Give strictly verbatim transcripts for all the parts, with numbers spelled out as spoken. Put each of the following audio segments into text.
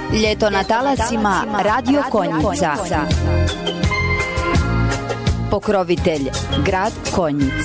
Ljeto na talasima Radio Konjica. Pokrovitelj grad Konjic.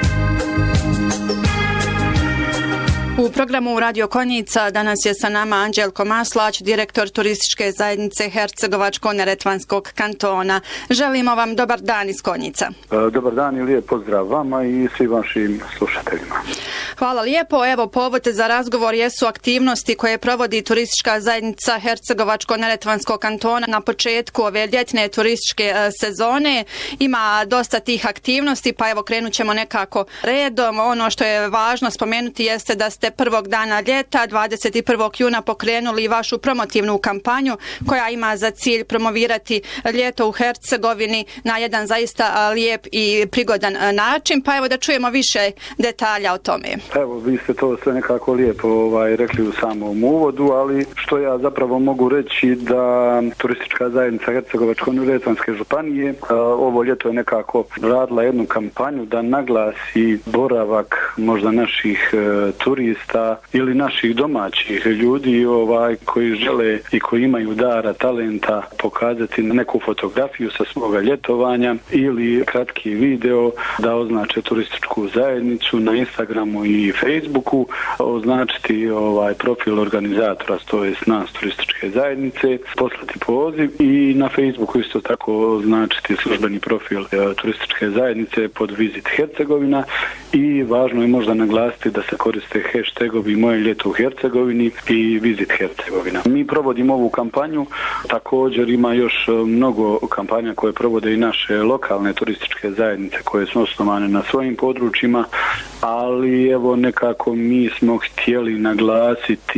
U programu Radio Konjica danas je sa nama Anđelko Maslać, direktor turističke zajednice Hercegovačko-neretvanskog kantona. Želimo vam dobar dan iz Konjica. Dobar dan i lijep pozdrav vama i svim vašim slušateljima. Hvala lijepo. Evo, povod za razgovor jesu aktivnosti koje provodi turistička zajednica Hercegovačko-neretvanskog kantona na početku ove ljetne turističke sezone. Ima dosta tih aktivnosti, pa evo krenut ćemo nekako redom. Ono što je važno spomenuti jeste da ste prvog dana ljeta, dvadeset prvog juna, pokrenuli vašu promotivnu kampanju koja ima za cilj promovirati ljeto u Hercegovini na jedan zaista lijep i prigodan način. Pa evo da čujemo više detalja o tome. Evo, vi ste to sve nekako lijepo ovaj, rekli u samom uvodu, ali što ja zapravo mogu reći da turistička zajednica Hercegovačko-neretvanske županije a, ovo ljeto je nekako radila jednu kampanju da naglasi boravak možda naših e, turista ili naših domaćih ljudi ovaj, koji žele i koji imaju dara, talenta pokazati neku fotografiju sa svoga ljetovanja ili kratki video da označe turističku zajednicu na Instagramu i Facebooku, označiti ovaj profil organizatora, to je nas turističke zajednice, poslati poziv i na Facebooku isto tako označiti službeni profil e, turističke zajednice pod Visit Hercegovina i važno je možda naglasiti da se koriste hashtagovi Moje ljeto u Hercegovini i Visit Hercegovina. Mi provodimo ovu kampanju, također ima još mnogo kampanja koje provode i naše lokalne turističke zajednice koje su osnovane na svojim područjima, ali evo nekako mi smo htjeli naglasiti